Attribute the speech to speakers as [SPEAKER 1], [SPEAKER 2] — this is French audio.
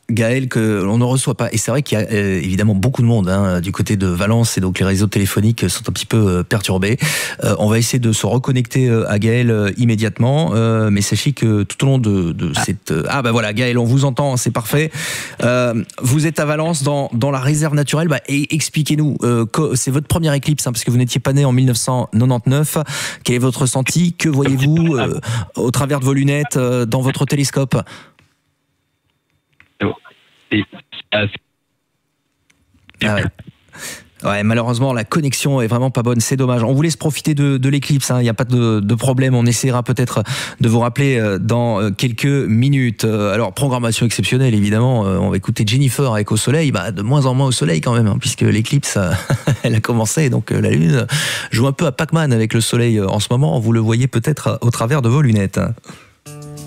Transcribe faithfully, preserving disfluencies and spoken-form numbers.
[SPEAKER 1] Gaël, que l'on ne reçoit pas. Et c'est vrai qu'il y a euh, évidemment beaucoup de monde hein, du côté de Valence, et donc les réseaux téléphoniques sont un petit peu euh, perturbés. Euh, on va essayer de se reconnecter euh, à Gaël euh, immédiatement, euh, mais sachez que tout au long de, de ah. cette... Euh, ah bah voilà, Gaël, on vous entend, c'est parfait. Euh, vous êtes à Valence, dans, dans la réserve naturelle. Bah, et expliquez-nous, euh, c'est votre première éclipse, hein, parce que vous n'étiez pas né en mille neuf cent quatre-vingt-dix-neuf. Quel est votre ressenti? Que voyez-vous euh, au travers de vos lunettes, euh, dans votre télescope?
[SPEAKER 2] Ah
[SPEAKER 1] ouais. Ouais, malheureusement, la connexion est vraiment pas bonne, c'est dommage. On vous laisse profiter de, de l'éclipse, hein. Il n'y a pas de, de problème, on essaiera peut-être de vous rappeler dans quelques minutes. Alors, programmation exceptionnelle, évidemment, on va écouter Jennifer avec Au Soleil, bah, de moins en moins au soleil quand même, hein, puisque l'éclipse, elle a commencé, donc la Lune joue un peu à Pac-Man avec le soleil en ce moment, vous le voyez peut-être au travers de vos lunettes.